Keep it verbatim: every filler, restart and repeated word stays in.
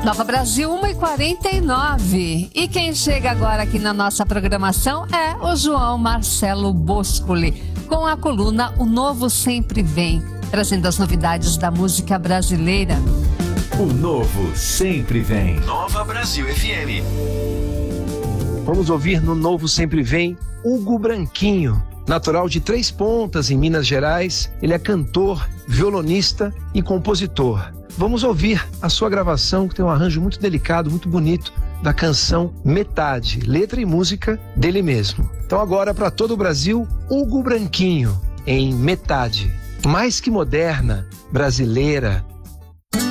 Nova Brasil, uma e quarenta e nove. E quem chega agora aqui na nossa programação é o João Marcelo Boscoli, com a coluna O Novo Sempre Vem, trazendo as novidades da música brasileira. O Novo Sempre Vem. Nova Brasil F M. Vamos ouvir no Novo Sempre Vem Hugo Branquinho. Natural de Três Pontas, em Minas Gerais, ele é cantor, violonista e compositor. Vamos ouvir a sua gravação, que tem um arranjo muito delicado, muito bonito, da canção Metade, letra e música dele mesmo. Então agora, para todo o Brasil, Hugo Branquinho, em Metade. Mais que moderna, brasileira,